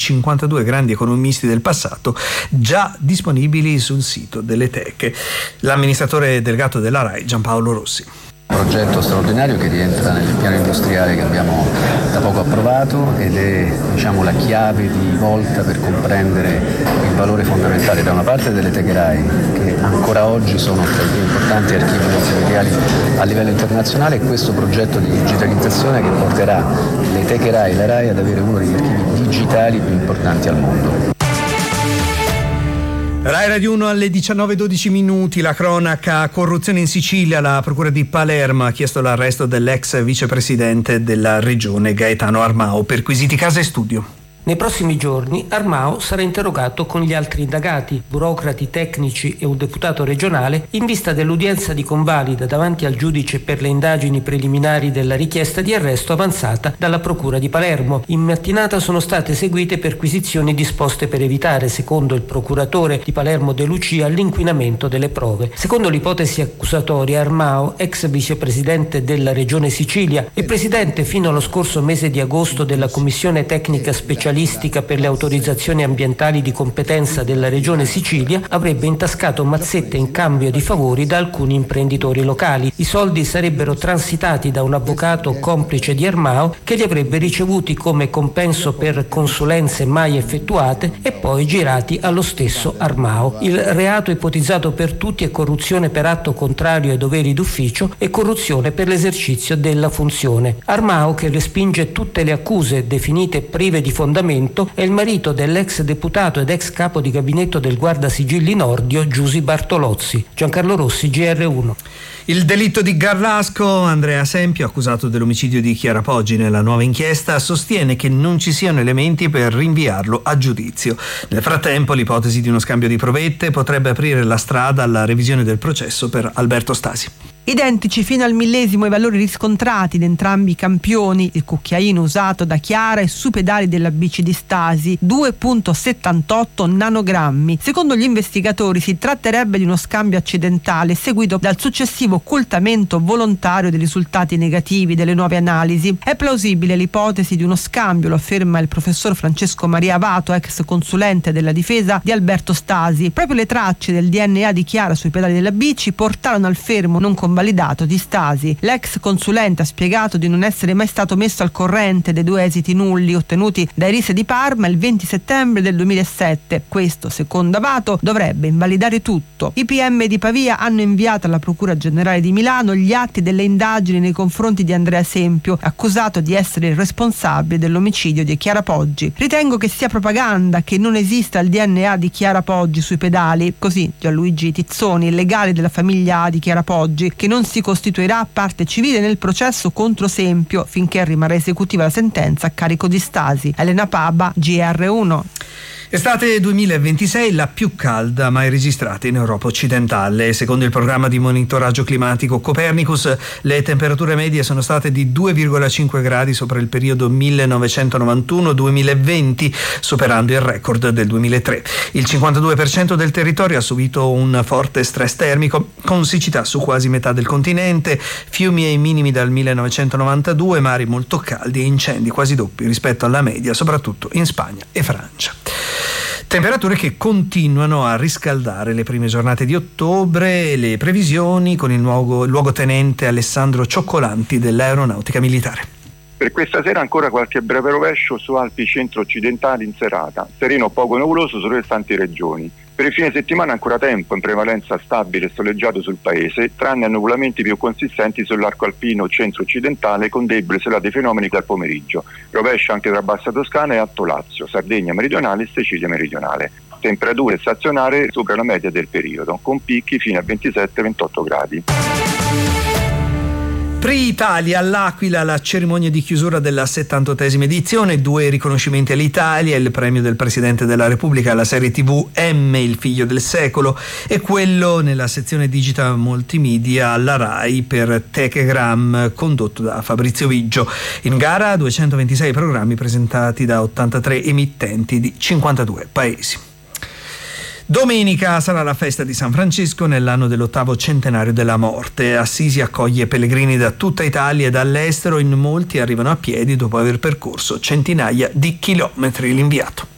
52 grandi economisti del passato, già disponibili sul sito delle teche. L'amministratore delegato della RAI, Giampaolo Rossi. Progetto straordinario che rientra nel piano industriale che abbiamo da poco approvato ed è la chiave di volta per comprendere il valore fondamentale da una parte delle teche RAI, che ancora oggi sono tra i più importanti archivi multimediali a livello internazionale, e questo progetto di digitalizzazione che porterà le teche RAI e la RAI ad avere uno degli archivi digitali più importanti al mondo. Rai Radio 1 alle 19:12 minuti, la cronaca: corruzione in Sicilia. La procura di Palermo ha chiesto l'arresto dell'ex vicepresidente della regione Gaetano Armao, perquisiti casa e studio. Nei prossimi giorni Armao sarà interrogato con gli altri indagati, burocrati, tecnici e un deputato regionale, in vista dell'udienza di convalida davanti al giudice per le indagini preliminari della richiesta di arresto avanzata dalla procura di Palermo. In mattinata sono state eseguite perquisizioni disposte per evitare, secondo il procuratore di Palermo De Lucia, l'inquinamento delle prove. Secondo l'ipotesi accusatoria, Armao, ex vicepresidente della regione Sicilia e presidente fino allo scorso mese di agosto della commissione tecnica specialistica per le autorizzazioni ambientali di competenza della regione Sicilia, avrebbe intascato mazzette in cambio di favori da alcuni imprenditori locali. I soldi sarebbero transitati da un avvocato complice di Armao, che li avrebbe ricevuti come compenso per consulenze mai effettuate e poi girati allo stesso Armao. Il reato ipotizzato per tutti è corruzione per atto contrario ai doveri d'ufficio e corruzione per l'esercizio della funzione. Armao, che respinge tutte le accuse definite prive di fondamento, è il marito dell'ex deputato ed ex capo di gabinetto del Guardasigilli Nordio Giusi Bartolozzi. Giancarlo Rossi, GR1. Il delitto di Garlasco. Andrea Sempio, accusato dell'omicidio di Chiara Poggi nella nuova inchiesta, sostiene che non ci siano elementi per rinviarlo a giudizio. Nel frattempo, l'ipotesi di uno scambio di provette potrebbe aprire la strada alla revisione del processo per Alberto Stasi. Identici fino al millesimo i valori riscontrati in entrambi i campioni, il cucchiaino usato da Chiara e sui pedali della bici di Stasi, 2,78 nanogrammi. Secondo gli investigatori si tratterebbe di uno scambio accidentale seguito dal successivo occultamento volontario dei risultati negativi delle nuove analisi. È plausibile l'ipotesi di uno scambio, lo afferma il professor Francesco Maria Avato, ex consulente della difesa di Alberto Stasi. Proprio le tracce del DNA di Chiara sui pedali della bici portarono al fermo non convalidato di Stasi. L'ex consulente ha spiegato di non essere mai stato messo al corrente dei due esiti nulli ottenuti dai RISE di Parma il 20 settembre del 2007. Questo, secondo Avato, dovrebbe invalidare tutto. I PM di Pavia hanno inviato alla Procura Generale di Milano gli atti delle indagini nei confronti di Andrea Sempio, accusato di essere il responsabile dell'omicidio di Chiara Poggi. Ritengo che sia propaganda che non esista il DNA di Chiara Poggi sui pedali. Così Gianluigi Tizzoni, il legale della famiglia di Chiara Poggi, che non si costituirà parte civile nel processo contro Sempio finché rimarrà esecutiva la sentenza a carico di Stasi. Elena Paba, GR1. Estate 2026 la più calda mai registrata in Europa occidentale. Secondo il programma di monitoraggio climatico Copernicus, le temperature medie sono state di 2,5 gradi sopra il periodo 1991-2020, superando il record del 2003. Il 52% del territorio ha subito un forte stress termico, con siccità su quasi metà del continente, fiumi ai minimi dal 1992, mari molto caldi e incendi quasi doppi rispetto alla media, soprattutto in Spagna e Francia. Temperature che continuano a riscaldare le prime giornate di ottobre. Le previsioni con il luogotenente Alessandro Cioccolanti dell'Aeronautica Militare. Per questa sera ancora qualche breve rovescio su Alpi centro-occidentali in serata, sereno poco nuvoloso sulle restanti regioni. Per il fine settimana ancora tempo, in prevalenza stabile e soleggiato sul paese, tranne annuvolamenti più consistenti sull'arco alpino centro-occidentale con deboli isolati fenomeni dal pomeriggio. Rovescio anche tra Bassa Toscana e Alto Lazio, Sardegna meridionale e Sicilia meridionale. Temperature stazionarie sopra la media del periodo, con picchi fino a 27-28 gradi. Pre-Italia all'Aquila, la cerimonia di chiusura della 78esima edizione, 2 riconoscimenti all'Italia, il premio del Presidente della Repubblica alla serie TV M, il figlio del secolo, e quello nella sezione Digital Multimedia alla RAI per Techegram, condotto da Fabrizio Viggio. In gara 226 programmi presentati da 83 emittenti di 52 paesi. Domenica sarà la festa di San Francesco nell'anno dell'8° centenario della morte. Assisi accoglie pellegrini da tutta Italia e dall'estero, in molti arrivano a piedi dopo aver percorso centinaia di chilometri. L'inviato.